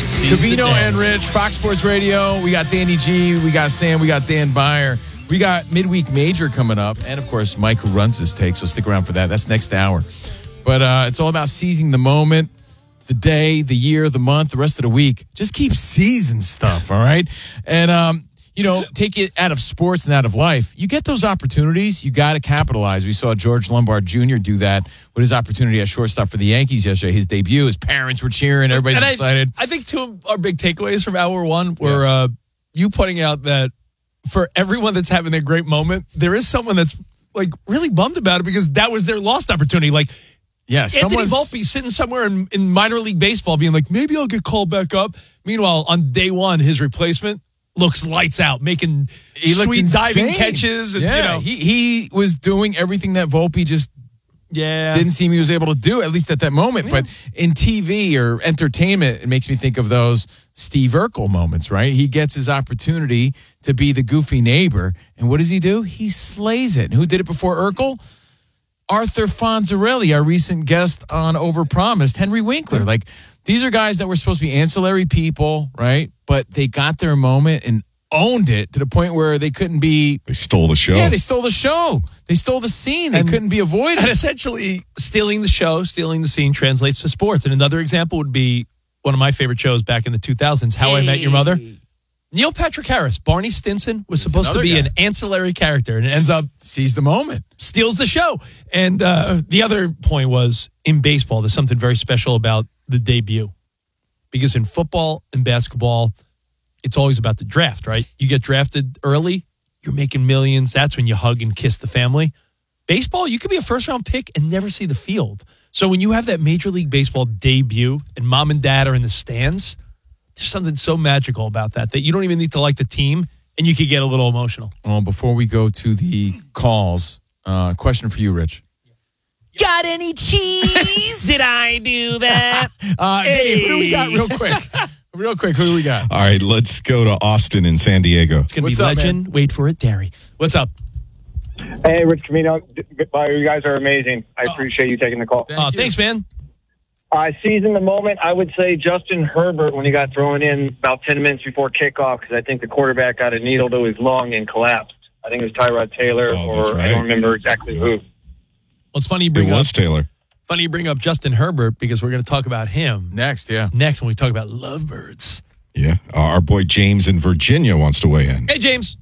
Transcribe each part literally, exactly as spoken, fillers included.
Covino and Rich, Fox Sports Radio. We got Danny G, we got Sam, we got Dan Byer. We got Midweek Major coming up. And, of course, Mike, who runs this take, so stick around for that. That's next hour. But uh, it's all about seizing the moment, the day, the year, the month, the rest of the week. Just keep seizing stuff, all right? And, um, you know, take it out of sports and out of life. You get those opportunities, you got to capitalize. We saw George Lombard Junior do that with his opportunity at shortstop for the Yankees yesterday. His debut, his parents were cheering, everybody's and excited. I, I think two of our big takeaways from hour one were yeah. uh, you pointing out that for everyone that's having their great moment, there is someone that's like really bummed about it because that was their lost opportunity. Like, yeah, Anthony Volpe sitting somewhere in, in minor league baseball being like, maybe I'll get called back up. Meanwhile, on day one, his replacement looks lights out, making he sweet diving catches. And, yeah, you know. he, he was doing everything that Volpe just yeah. didn't seem he was able to do, at least at that moment. Yeah. But in T V or entertainment, it makes me think of those Steve Urkel moments, right? He gets his opportunity to be the goofy neighbor. And what does he do? He slays it. And who did it before Urkel? Arthur Fonzarelli, our recent guest on Overpromised, Henry Winkler. Like, these are guys that were supposed to be ancillary people, right? But they got their moment and owned it to the point where they couldn't be... They stole the show. Yeah, they stole the show. They stole the scene. They and, couldn't be avoided. And essentially, stealing the show, stealing the scene translates to sports. And another example would be one of my favorite shows back in the two thousands, How hey. I Met Your Mother. Neil Patrick Harris, Barney Stinson, was He's supposed to be guy. an ancillary character, and it ends up... Sees the moment. Steals the show. And uh, the other point was, in baseball, there's something very special about the debut. Because in football and basketball, it's always about the draft, right? You get drafted early, you're making millions. That's when you hug and kiss the family. Baseball, you could be a first-round pick and never see the field. So when you have that Major League Baseball debut and mom and dad are in the stands... There's something so magical about that, that you don't even need to like the team, and you could get a little emotional. Well, before we go to the calls, uh, question for you, Rich. Got any cheese? Did I do that? uh, hey. Dave, who do we got real quick? Real quick, who do we got? All right, let's go to Austin in San Diego. It's going to be up, legend. Man? Wait for it, Derry. What's up? Hey, Rich Camino. You guys are amazing. I oh. appreciate you taking the call. Thank uh, thanks, man. I uh, seizing the moment, I would say Justin Herbert when he got thrown in about ten minutes before kickoff because I think the quarterback got a needle to his lung and collapsed. I think it was Tyrod Taylor oh, or right. I don't remember exactly who. Well, it's funny you bring it up, was Taylor. Funny you bring up Justin Herbert because we're going to talk about him. Next, yeah. Next when we talk about lovebirds. Yeah. Uh, our boy James in Virginia wants to weigh in. Hey, James.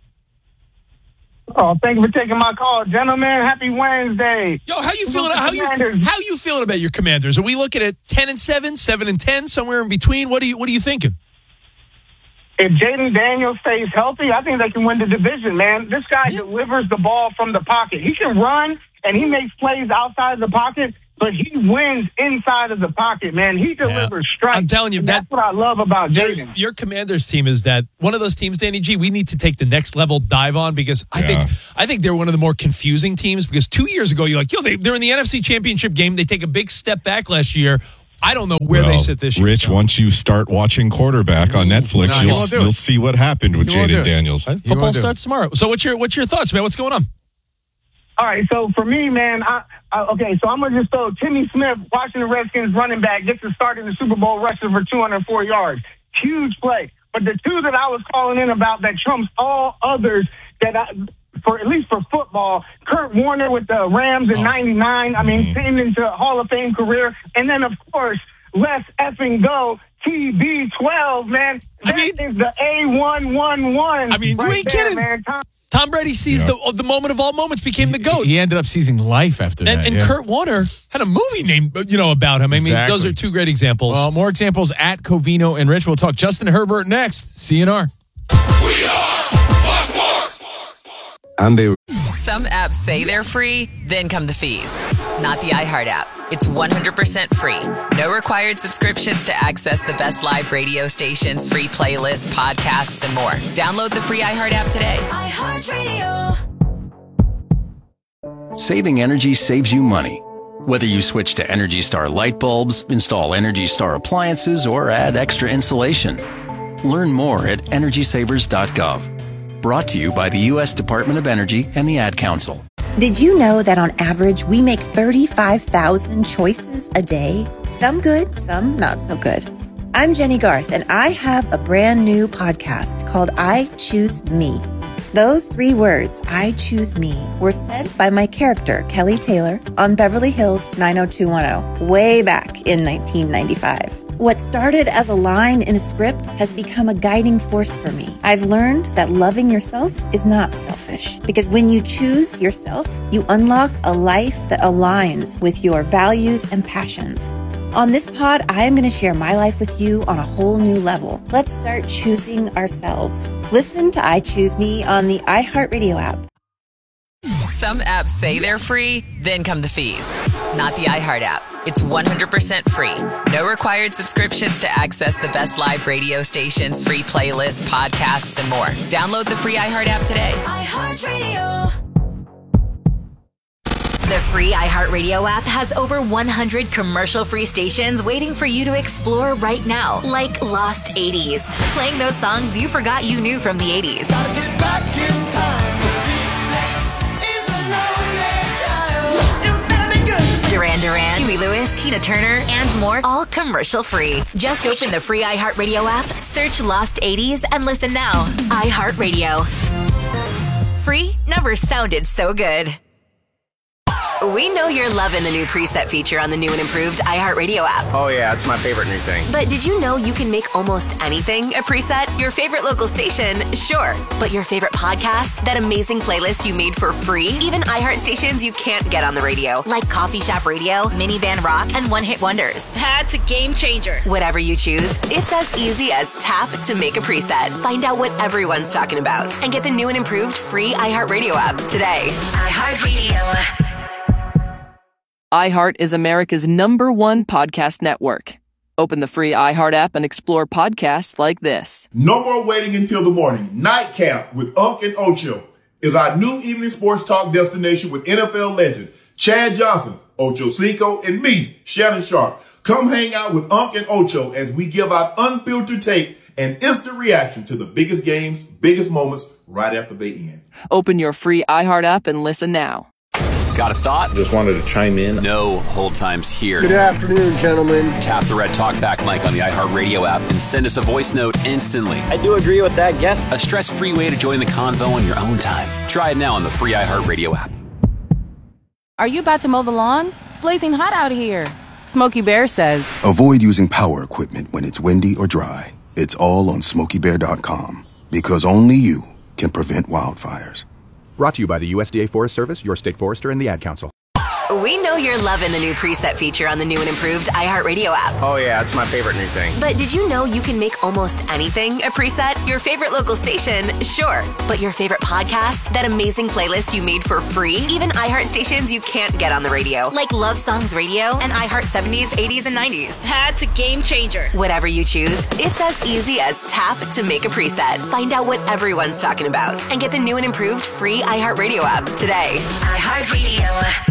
Oh, thank you for taking my call, gentlemen. Happy Wednesday. Yo, how you feeling? How you how you feeling about your Commanders? Are we looking at ten and seven, seven and ten, somewhere in between? What are you What are you thinking? If Jaden Daniels stays healthy, I think they can win the division, man. This guy yeah. delivers the ball from the pocket. He can run and he makes plays outside the pocket, but he wins inside of the pocket, man. He delivers yeah. strikes. I'm telling you, that, that's what I love about Jaden. Your Commanders team is that one of those teams, Danny G, we need to take the next level dive on because I yeah. think I think they're one of the more confusing teams because two years ago, you're like, yo, they, they're in the N F C Championship game. They take a big step back last year. I don't know where well, they sit this year. Rich, so. once you start watching quarterback on Netflix, no, you'll, you'll see what happened with Jaden Daniels. Right? Football starts tomorrow. So what's your what's your thoughts, man? What's going on? All right, so for me, man, I, I, okay, so I'm going to just throw Timmy Smith, Washington Redskins running back, gets to start in the Super Bowl rushing for two hundred four yards. Huge play. But the two that I was calling in about that trumps all others that I, for at least for football, Kurt Warner with the Rams in ninety-nine, I mean, came into Hall of Fame career. And then, of course, let's effing go T B twelve, man. That I mean, is the A one one one. I mean, right you ain't there, kidding. Man. Tom, Tom Brady seized yeah. the the moment of all moments, became the GOAT. He ended up seizing life after and, that. And yeah. Kurt Warner had a movie name, you know, about him. I exactly. mean, those are two great examples. Well, more examples at Covino and Rich. We'll talk Justin Herbert next. C N R. We are Fox Sports. And they. Some apps say they're free, then come the fees. Not the iHeart app. It's one hundred percent free. No required subscriptions to access the best live radio stations, free playlists, podcasts, and more. Download the free iHeart app today. iHeartRadio. Saving energy saves you money. Whether you switch to Energy Star light bulbs, install Energy Star appliances, or add extra insulation. Learn more at energy savers dot gov. Brought to you by the U S Department of Energy and the Ad Council. Did you know that on average, we make thirty-five thousand choices a day? Some good, some not so good. I'm Jenny Garth, and I have a brand new podcast called I Choose Me. Those three words, I choose me, were said by my character, Kelly Taylor, on Beverly Hills nine oh two one oh, way back in nineteen ninety-five. What started as a line in a script has become a guiding force for me. I've learned that loving yourself is not selfish, because when you choose yourself, you unlock a life that aligns with your values and passions. On this pod, I am going to share my life with you on a whole new level. Let's start choosing ourselves. Listen to I Choose Me on the iHeartRadio app. Some apps say they're free, then come the fees. Not the iHeart app. It's one hundred percent free. No required subscriptions to access the best live radio stations, free playlists, podcasts, and more. Download the free iHeart app today. iHeartRadio. The free iHeartRadio app has over one hundred commercial-free stations waiting for you to explore right now, like Lost eighties, playing those songs you forgot you knew from the eighties. Gotta get back in time. Is a lonely child. You better be good. Duran Duran, Huey Lewis, Tina Turner, and more, all commercial-free. Just open the free iHeartRadio app, search Lost eighties, and listen now. iHeartRadio. Free never sounded so good. We know you're loving the new preset feature on the new and improved iHeartRadio app. Oh yeah, it's my favorite new thing. But did you know you can make almost anything a preset? Your favorite local station, sure. But your favorite podcast? That amazing playlist you made for free? Even iHeart stations you can't get on the radio, like Coffee Shop Radio, Minivan Rock, and One Hit Wonders. That's a game changer. Whatever you choose, it's as easy as tap to make a preset. Find out what everyone's talking about and get the new and improved free iHeartRadio app today. iHeartRadio. iHeart is America's number one podcast network. Open the free iHeart app and explore podcasts like this. No more waiting until the morning. Nightcap with Unc and Ocho is our new evening sports talk destination with N F L legend Chad Johnson, Ocho Cinco, and me, Shannon Sharp. Come hang out with Unc and Ocho as we give out unfiltered take and instant reaction to the biggest games, biggest moments right after they end. Open your free iHeart app and listen now. Got a thought? Just wanted to chime in. No hold times here. Good afternoon, gentlemen. Tap the red talkback mic on the iHeartRadio app and send us a voice note instantly. I do agree with that guess. A stress-free way to join the convo on your own time. Try it now on the free iHeartRadio app. Are you about to mow the lawn? It's blazing hot out here. Smokey Bear says, avoid using power equipment when it's windy or dry. It's all on smokey bear dot com because only you can prevent wildfires. Brought to you by the U S D A Forest Service, your state forester, and the Ad Council. We know you're loving the new preset feature on the new and improved iHeartRadio app. Oh yeah, it's my favorite new thing. But did you know you can make almost anything a preset? Your favorite local station, sure. But your favorite podcast? That amazing playlist you made for free? Even iHeart stations you can't get on the radio, like Love Songs Radio and iHeart seventies, eighties, and nineties. That's a game changer. Whatever you choose, it's as easy as tap to make a preset. Find out what everyone's talking about and get the new and improved free iHeartRadio app today. iHeartRadio.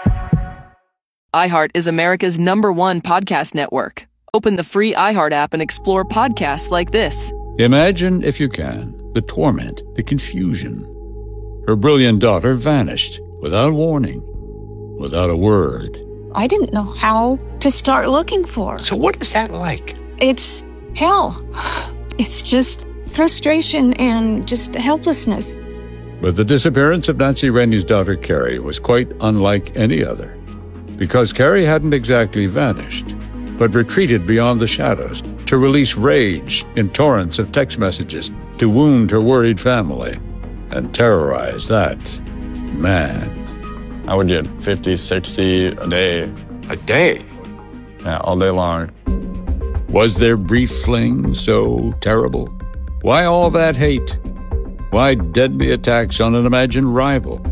iHeart is America's number one podcast network. Open the free iHeart app and explore podcasts like this. Imagine, if you can, the torment, the confusion. Her brilliant daughter vanished without warning, without a word. I didn't know how to start looking for her. So what is that like? It's hell. It's just frustration and just helplessness. But the disappearance of Nancy Rennie's daughter, Carrie, was quite unlike any other. Because Carrie hadn't exactly vanished, but retreated beyond the shadows to release rage in torrents of text messages to wound her worried family and terrorize that man. I would get fifty, sixty a day. A day? Yeah, all day long. Was their brief fling so terrible? Why all that hate? Why deadly attacks on an imagined rival?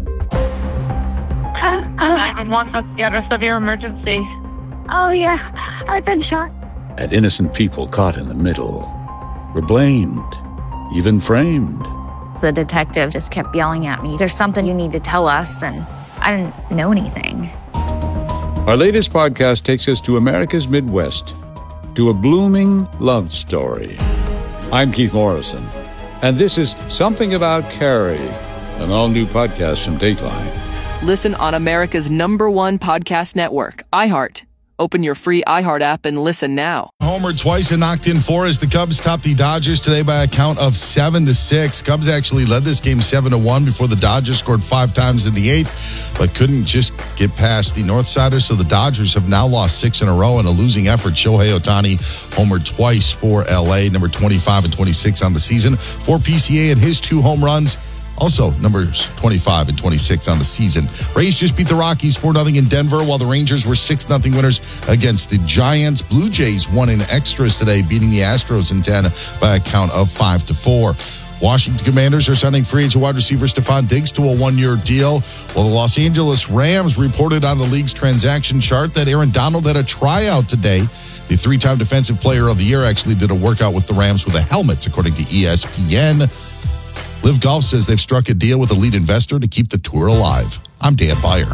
nine one one, what's the address of your emergency? Oh, yeah. I've been shot. And innocent people caught in the middle were blamed, even framed. The detective just kept yelling at me, there's something you need to tell us, and I didn't know anything. Our latest podcast takes us to America's Midwest, to a blooming love story. I'm Keith Morrison, and this is Something About Carrie, an all-new podcast from Dateline. Listen on America's number one podcast network, iHeart, Open your free iHeart app and listen now. Homered twice and knocked in four as the Cubs topped the Dodgers today by a count of seven to six. Cubs actually led this game seven to one before the Dodgers scored five times in the eighth, but couldn't just get past the Northsiders. So the Dodgers have now lost six in a row in a losing effort. Shohei Ohtani homered twice for L A, number twenty-five and twenty-six on the season. For P C A and his two home runs, also numbers twenty-five and twenty-six on the season. Rays just beat the Rockies four nothing in Denver, while the Rangers were six nothing winners against the Giants. Blue Jays won in extras today, beating the Astros in ten by a count of five to four. Washington Commanders are signing free agent wide receiver Stephon Diggs to a one-year deal, while the Los Angeles Rams reported on the league's transaction chart that Aaron Donald had a tryout today. The three-time Defensive Player of the Year actually did a workout with the Rams with a helmet, according to E S P N. Live Golf says they've struck a deal with a lead investor to keep the tour alive. I'm Dan Beyer.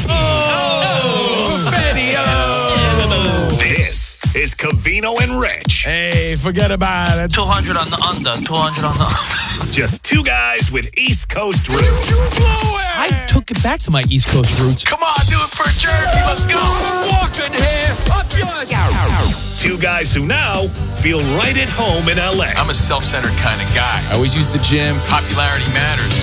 Oh, this is Covino and Rich. Hey, forget about it. two hundred on the under, two hundred on the under. Just two guys with East Coast roots. I took it back to my East Coast roots. Come on, do it for Jersey. Let's go. Walking here. Up yours. Two guys who now feel right at home in L A. I'm a self-centered kind of guy. I always use the gym. Popularity matters.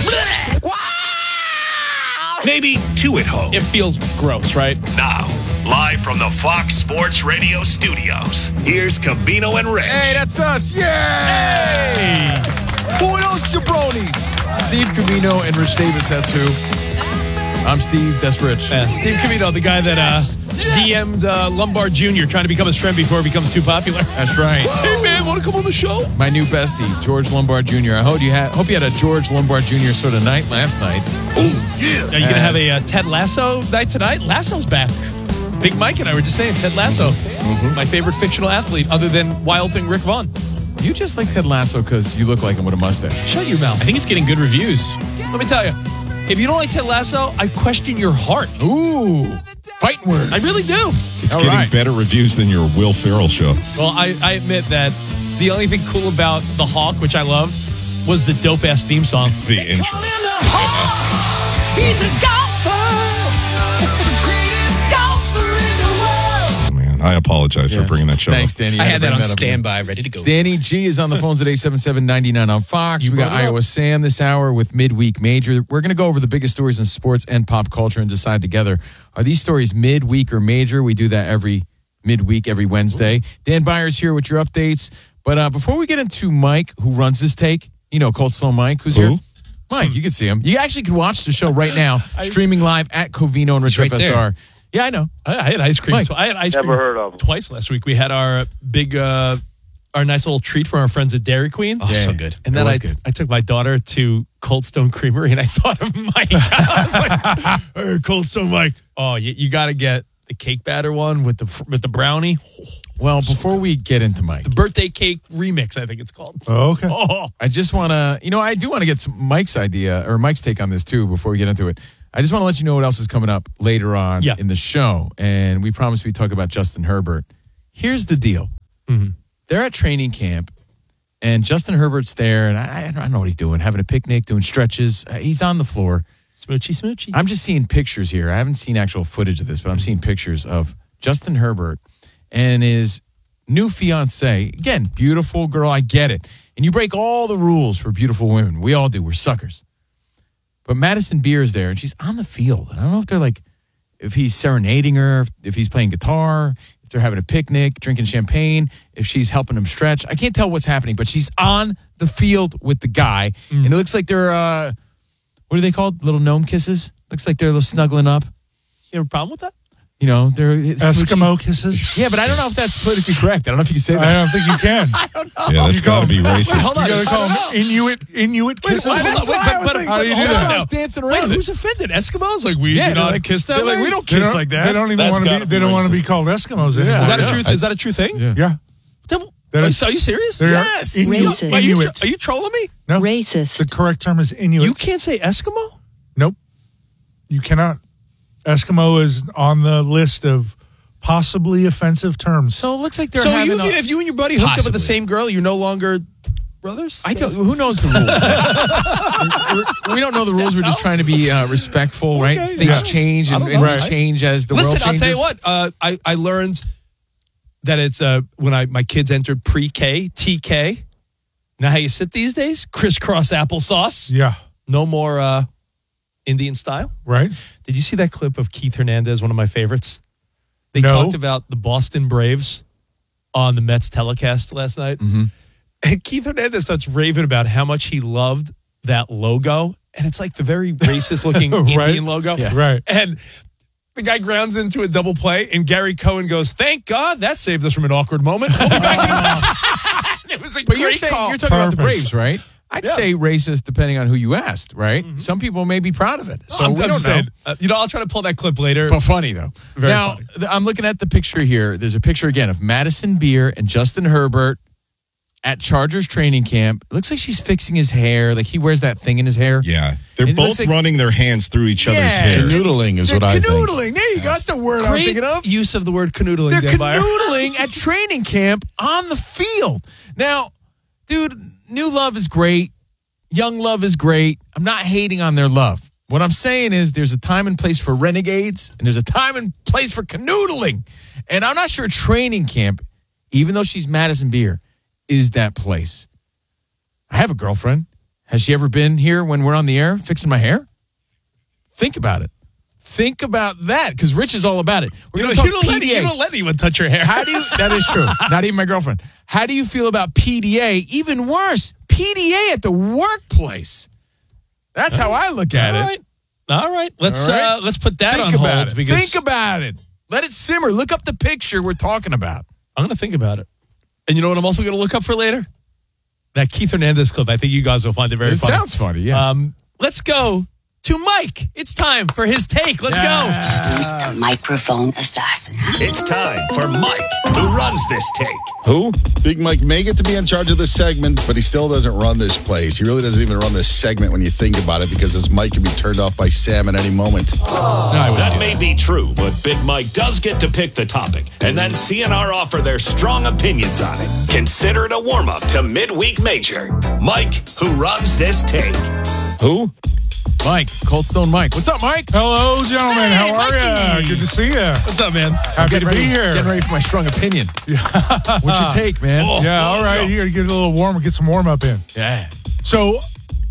Maybe two at home. It feels gross, right? Now, live from the Fox Sports Radio studios, here's Covino and Rich. Hey, that's us. Yay! Hey. Who are those jabronis? Steve Covino and Rich Davis, that's who. I'm Steve, that's Rich. Yeah, Steve Covino, the guy that uh, D M'd uh, Lombard Junior trying to become his friend before he becomes too popular. That's right. Hey, man, want to come on the show? My new bestie, George Lombard Junior I hope you had, hope you had a George Lombard Junior sort of night last night. Oh, yeah. Are you going to have a uh, Ted Lasso night tonight? Lasso's back. Big Mike and I were just saying, Ted Lasso, mm-hmm. my favorite fictional athlete other than Wild Thing Rick Vaughn. You just like Ted Lasso because you look like him with a mustache. Shut your mouth. I think it's getting good reviews. Let me tell you. If you don't like Ted Lasso, I question your heart. Ooh. Fighting words. I really do. It's All getting right. better reviews than your Will Ferrell show. Well, I, I admit that the only thing cool about The Hawk, which I loved, was the dope-ass theme song. The intro. He's a golfer, the greatest golfer in the world. Man, I apologize Yeah. for bringing that show Thanks, up. Danny. You I had had to that bring on up standby, ready to go. Danny G is on the phones at eight seven seven, nine nine on Fox. You we got brought it up. Iowa Sam this hour with Midweek Major. We're going to go over the biggest stories in sports and pop culture and decide together, are these stories midweek or major? We do that every midweek, every Wednesday. Dan Byer's here with your updates. But uh, before we get into Mike, who runs this take, you know, Cold Slow Mike, who's Who? here. Mike, you can see him. You actually can watch the show right now, streaming live at Covino and Rich right F S R. there. Yeah, I know. I, I had ice cream. Mike. Tw- I had ice Never cream heard of 'em. twice last week. We had our big, uh, our nice little treat from our friends at Dairy Queen. Oh, so good. And It then was I, good. I took my daughter to Cold Stone Creamery, and I thought of Mike. I was like, hey, Cold Stone Mike. Oh, you, you got to get the cake batter one with the with the brownie. Well, before we get into Mike, The birthday cake remix, I think it's called. Oh, okay. Oh, I just want to, you know, I do want to get some Mike's idea or Mike's take on this too before we get into it. I just want to let you know what else is coming up later on Yeah. in the show. And we promised we'd talk about Justin Herbert. Here's the deal. Mhm. They're at training camp and Justin Herbert's there and I, I don't know what he's doing, having a picnic, doing stretches. Uh, he's on the floor. smoochy, smoochy. I'm just seeing pictures here. I haven't seen actual footage of this, but I'm seeing pictures of Justin Herbert and his new fiance. Again, beautiful girl. I get it. And you break all the rules for beautiful women. We all do. We're suckers. But Madison Beer is there, and she's on the field. I don't know if they're like, if he's serenading her, if he's playing guitar, if they're having a picnic, drinking champagne, if she's helping him stretch. I can't tell what's happening, but she's on the field with the guy. Mm. And it looks like they're, uh, what are they called? Little gnome kisses? Looks like they're a little snuggling up. You have a problem with that? You know, they're it's Eskimo smoochy. kisses? Yeah, but I don't know if that's politically correct. I don't know if you can say that. I don't think you can. I don't know. Yeah, that's got to be racist. Wait, hold on. You I gotta call don't them know. Inuit, Inuit kisses. Wait, hold on. Wait, but, but, How do you do hold on that? now. I was dancing Wait, around it. who's offended? Eskimos? Like, we Yeah, do they're not like- kiss that they're like, way? we don't They kiss don't- like that. They don't even That's want to gotta be. be They don't want to be racist. called Eskimos Yeah. anymore. Is that a Yeah. truth? Is that a true thing? Yeah. Yeah. Then, That are, is- you, are you serious? They are Yes. Inuit. Are you, Inuit. are you trolling me? No. Racist. The correct term is Inuit. You can't say Eskimo? Nope. You cannot. Eskimo is on the list of possibly offensive terms. So it looks like they're So having you, a, if you and your buddy hooked up with the Possibly. same girl, you're no longer brothers? I don't. Who knows the rules? we, we don't know the rules. We're just trying to be uh, respectful, right? Okay, Things yeah. change I and, don't and know. we change as the Listen, world changes. I'll tell you what. Uh, I I learned that it's uh, when I my kids entered pre-K, T K. Know how you sit these days? Crisscross applesauce. Yeah. No more uh, Indian style. Right. Did you see that clip of Keith Hernandez? One of my favorites. They No. talked about the Boston Braves on the Mets telecast last night. Mm-hmm. And Keith Hernandez starts raving about how much he loved that logo. And it's like the very racist looking Right. Indian logo. Yeah. Right. And the guy grounds into a double play, and Gary Cohen goes, "Thank God that saved us from an awkward moment." We'll be back in- It was a But great you're saying call. you're talking about the Perfect. Braves, right? I'd Yeah. say racist depending on who you asked, right? Some people may be proud of it. So I'm, we I'm don't saying, know. uh, you know, I'll try to pull that clip later. But funny though. Very now funny. th- I'm looking at the picture here. There's a picture again of Madison Beer and Justin Herbert at Chargers training camp. It looks like she's fixing his hair. Like he wears that thing in his hair. Yeah. They're It looks both like- running their hands through each other's Yeah. hair. Canoodling is what They're I think. canoodling. There you go. That's the word I was Great thinking of. use of the word canoodling. They're Dan Byer. canoodling at training camp on the field. Now, dude, new love is great. Young love is great. I'm not hating on their love. What I'm saying is there's a time and place for renegades, and there's a time and place for canoodling. And I'm not sure training camp, even though she's Madison Beer, is that place. I have a girlfriend. Has she ever been here when we're on the air fixing my hair? Think about it. Think about that, because Rich is all about it. We're You, going know, to you, talk don't let, P D A. you don't let anyone touch your hair. How do you? That is true. Not even my girlfriend. How do you feel about P D A? Even worse, P D A at the workplace. That's how I look at All it. right. All right. Let's All right. Uh, let's put that Think on about hold. it. Because Think about it. Let it simmer. Look up the picture we're talking about. I'm going to think about it. And you know what I'm also going to look up for later? That Keith Hernandez clip. I think you guys will find it very It funny. sounds funny, yeah. Um, let's go to Mike. It's time for his take. Let's Yeah. Who's the microphone assassin? It's time for Mike, who runs this take. Who? Big Mike may get to be in charge of this segment, but he still doesn't run this place. He really doesn't even run this segment when you think about it, because this mic can be turned off by Sam at any moment. That may be true, but Big Mike does get to pick the topic, and then C N R offer their strong opinions on it. Consider it a warm-up to Midweek Major. Mike, who runs this take. Who? Mike, Cold Stone Mike. What's up, Mike? Hello, gentlemen. Hey, How are Mikey. you? Good to see you. What's up, man? Happy to Getting be ready, here. Getting ready for my strong opinion. What's your take, man? Oh, Yeah, all right. go. Here, get a little warm. Get some warm up in. Yeah. So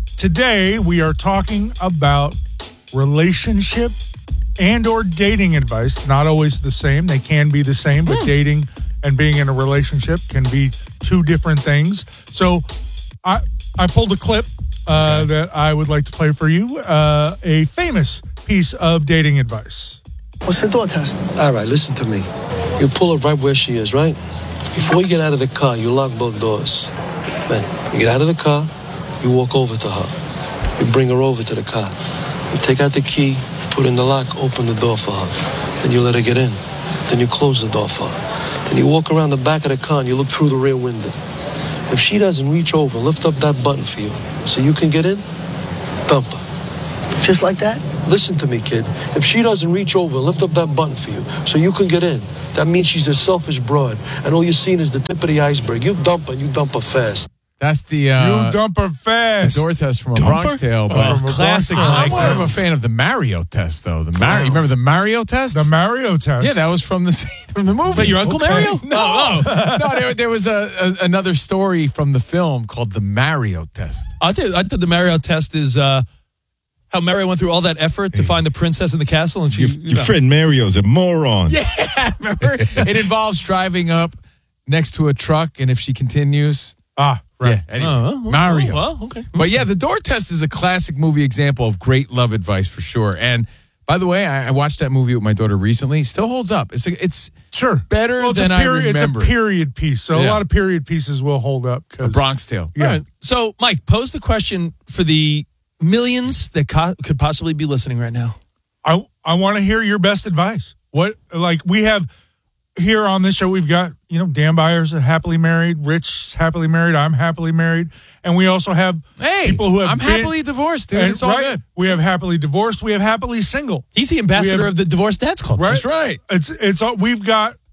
today we are talking about relationship and or dating advice. Not always the same. They can be the same, but dating and being in a relationship can be two different things. So I I pulled a clip uh, that I would like to play for you. Uh, a famous piece of dating advice. What's the door test? All right, listen to me. You pull her right where she is, right? Before you get out of the car, you lock both doors. Then you get out of the car, you walk over to her. You bring her over to the car. You take out the key, put in the lock, open the door for her. Then you let her get in. Then you close the door for her. Then you walk around the back of the car and you look through the rear window. If she doesn't reach over, lift up that button for you so you can get in, dump her. Just like that? Listen to me, kid. If she doesn't reach over, lift up that button for you so you can get in. That means she's a selfish broad, and all you're seeing is the tip of the iceberg. You dump her, you dump her fast. That's the uh, you dump her fast. the door test from a Dump Bronx her? Tale. Oh, But from a classic I'm Mike. more of a fan of the Mario test, though. The Mario. You remember the Mario test? The Mario test. Yeah, that was from the from the movie. But your Uncle Okay. Mario? No, Oh, no. There, there was a, a another story from the film called the Mario test. I think I thought the Mario test is uh, how Mario went through all that effort to find the princess in the castle, and she. Your, your friend Mario's a moron. Yeah, remember? It involves driving up next to a truck, and if she continues, Ah, right. yeah, anyway, Oh, well, Mario. well, okay. But yeah, the door test is a classic movie example of great love advice for sure. And by the way, I, I watched that movie with my daughter recently. Still holds up. It's a, it's Sure. better Well, it's than a I period, remember. It's a period piece, so a Yeah. lot of period pieces will hold up. A 'cause- Bronx Tale. Yeah. All right. So, Mike, pose the question for the millions that co- could possibly be listening right now. I I want to hear your best advice. What like we have here on this show, we've got you know Dan Byers is happily married, Rich happily married, I'm happily married, and we also have Hey, people who have I'm been- happily divorced, dude. and- It's all right? good. We have happily divorced. We have happily single. He's the ambassador We have- of the Divorced Dads Club. Right? That's right. It's it's all we've got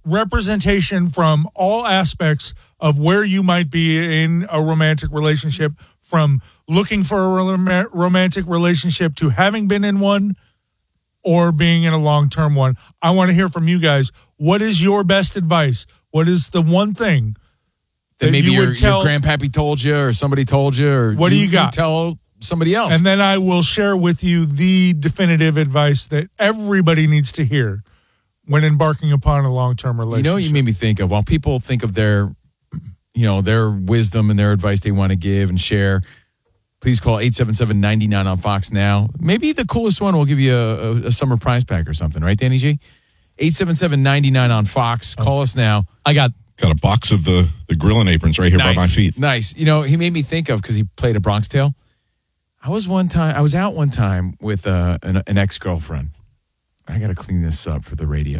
representation from all aspects of where you might be in a romantic relationship, from looking for a rom- romantic relationship to having been in one or being in a long-term one. I want to hear from you guys. What is your best advice? What is the one thing that, that maybe you your, would tell, your grandpappy told you or somebody told you? Or what you, do you got? You tell somebody else. And then I will share with you the definitive advice that everybody needs to hear when embarking upon a long-term relationship. You know what you made me think of? While people think of their, you know, their wisdom and their advice they want to give and share, please call eight seven seven, nine nine on Fox now. Maybe the coolest one will give you a, a, a summer prize pack or something, right, Danny G? eight seven seven, nine nine on Fox. Call us now. I got got a box of the, the grilling aprons right here nice, by my feet. Nice. You know, he made me think of, because he played a Bronx Tale. I was one time, I was out one time with uh, an, an ex-girlfriend. I got to clean this up for the radio.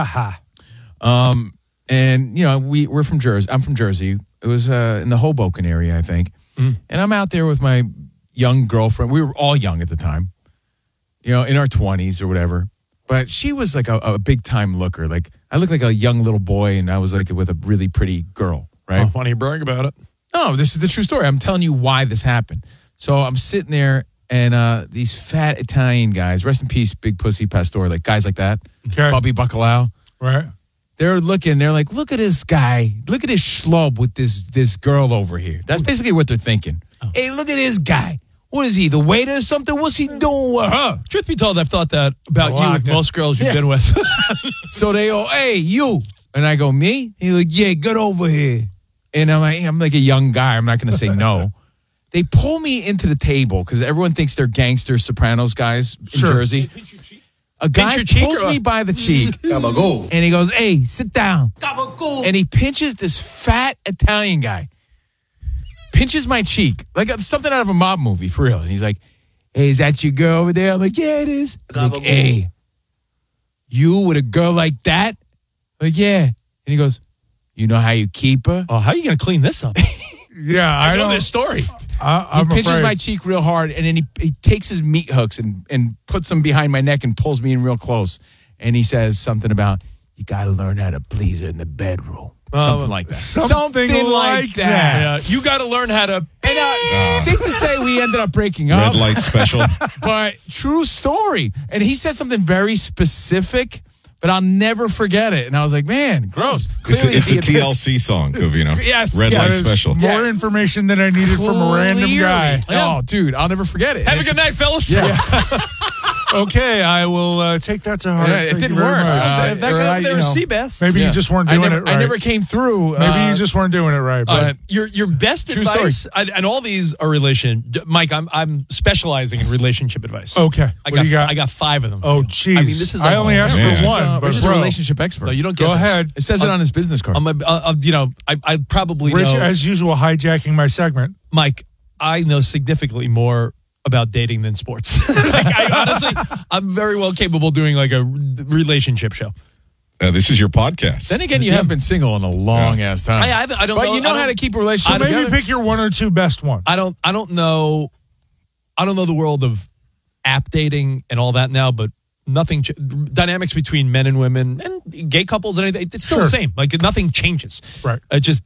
um, and, you know, we, we're from Jersey. I'm from Jersey. It was uh, in the Hoboken area, I think. Mm. And I'm out there with my young girlfriend. We were all young at the time, you know, in our twenties or whatever. But she was like a, a big-time looker. Like, I looked like a young little boy, and I was like with a really pretty girl, right? Oh, why don't you brag about it? No, this is the true story. I'm telling you why this happened. So I'm sitting there, and uh, these fat Italian guys, rest in peace, Big Pussy Pastore, like guys like that, okay. Bobby Bacalao. Right. They're looking, they're like, look at this guy. Look at this schlub with this this girl over here. That's basically what they're thinking. Oh. Hey, look at this guy. What is he, the waiter or something? What's he doing with her? Truth be told, I've thought that about you with most girls you've yeah. been with. So they go, hey, you. And I go, me? He's like, yeah, get over here. And I'm like, I'm like a young guy. I'm not going to say no. They pull me into the table because everyone thinks they're gangster Sopranos guys in sure. Jersey. A guy pulls me by the cheek and he goes, hey, sit down. And he pinches this fat Italian guy. Pinches my cheek. Like something out of a mob movie, for real. And he's like, hey, is that your girl over there? I'm like, yeah, it is. I'm like, hey, you with a girl like that? I'm like, yeah. And he goes, you know how you keep her? Oh, how are you going to clean this up? Yeah, I, I know don't, this story. I, I'm he pinches afraid. my cheek real hard, and then he, he takes his meat hooks and, and puts them behind my neck and pulls me in real close. And he says something about, you got to learn how to please her in the bedroom. Uh, something like that. Something, something like, like that. that. Yeah, you got to learn how to. And uh, safe to say, we ended up breaking up. Red light special. But true story. And he said something very specific, but I'll never forget it. And I was like, man, gross. It's a, it's a T L C song, Covino. Yes. Red yes. light special. More yeah. information than I needed Clearly. from a random guy. Yeah. Oh, dude, I'll never forget it. Have a good night, fellas. Yeah. Okay, I will uh, take that to heart. Yeah, it Thank didn't you very work. much. Uh, that guy over there was Seabass. Maybe yeah. you just weren't I doing never, it right. I never came through. Maybe uh, you just weren't doing it right. But Uh, your your best True advice, and, and all these are relation. Mike, I'm I'm specializing in relationship advice. Okay, I what got, do you got? I got five of them. Oh, jeez. I mean, this is. I a- only asked man. for We're one. Uh, but we're just bro, a relationship expert. No, you don't get Go this. ahead. It says it on his business card. I'm a, uh, uh, you know, I I probably Rich, know, as usual, hijacking my segment. Mike. I know significantly more about dating than sports. Like, I honestly, I'm very well capable of doing like a relationship show. Uh, this is your podcast. Then again, you Yeah. haven't been single in a long Yeah. ass time. I, I, I don't but know. you know I how to don't- keep a So relationship maybe together. pick your one or two best ones. I don't. I don't know. I don't know the world of app dating and all that now, but nothing. Ch- dynamics between men and women and gay couples and anything. It's still Sure. the same. Like nothing changes. Right. It just